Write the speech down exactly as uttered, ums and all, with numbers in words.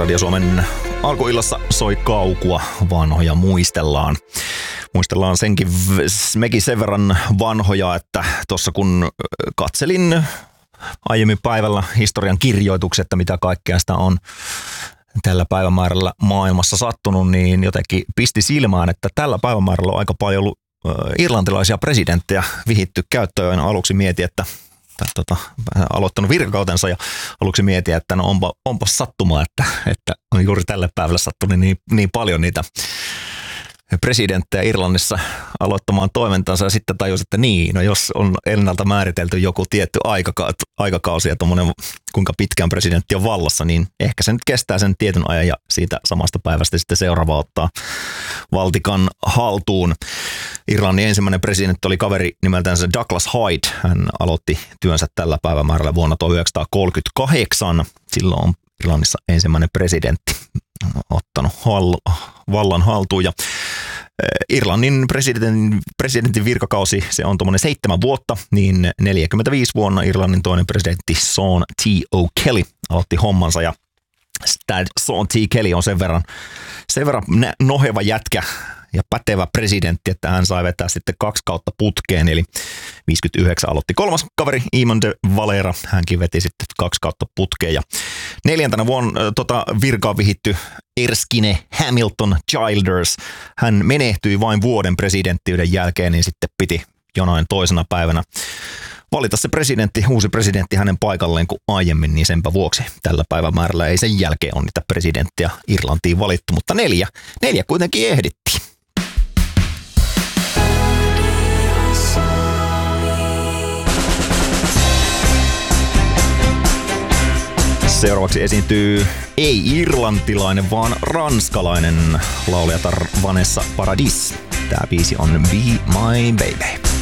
Radio Suomen alkuillassa soi kaukua, vanhoja muistellaan. Muistellaan senkin, mekin sen verran vanhoja, että tuossa kun katselin aiemmin päivällä historian kirjoitukset, että mitä kaikkea sitä on tällä päivämäärällä maailmassa sattunut, niin jotenkin pisti silmään, että tällä päivämäärällä on aika paljon ollut irlantilaisia presidenttejä vihitty käyttöön. Aluksi mietin, että Tota, aloittanut virkakautensa ja aluksi mietin, että no onpa, onpa sattumaa, että, että on juuri tälle päivälle sattunut niin, niin paljon niitä presidenttejä Irlannissa aloittamaan toimintansa ja sitten tajusin, että niin, no jos on ennalta määritelty joku tietty aikaka- aikakausi ja tuommoinen kuinka pitkään presidentti on vallassa, niin ehkä se nyt kestää sen tietyn ajan ja siitä samasta päivästä sitten seuraava ottaa valtikan haltuun. Irlannin ensimmäinen presidentti oli kaveri nimeltänsä Douglas Hyde. Hän aloitti työnsä tällä päivämäärällä vuonna tuhatyhdeksänsataakolmekymmentäkahdeksan. Silloin on Irlannissa ensimmäinen presidentti ottanut hall- vallan haltuun. Ja Irlannin presidentin, presidentin virkakausi, se on tuommoinen seitsemän vuotta, niin neljäkymmentäviisi vuonna Irlannin toinen presidentti Sean T. O'Kelly aloitti hommansa. Ja tämä Sean T. Kelly on sen verran, sen verran noheva jätkä ja pätevä presidentti, että hän sai vetää sitten kaksi kautta putkeen, eli viisikymmentäyhdeksän aloitti kolmas kaveri, Eamon de Valera, hänkin veti sitten kaksi kautta putkeen, ja neljäntenä vuonna tota, virkaan vihitty Erskine Hamilton Childers, hän menehtyi vain vuoden presidenttiyden jälkeen, niin sitten piti jonain toisena päivänä valita se presidentti, uusi presidentti hänen paikalleen kuin aiemmin, niin senpä vuoksi tällä päivämäärällä ei sen jälkeen ole niitä presidenttiä Irlantiin valittu, mutta neljä, neljä kuitenkin ehdittiin. Seuraavaksi esiintyy ei irlantilainen, vaan ranskalainen laulajatar Vanessa Paradis. Tää biisi on Be My Baby.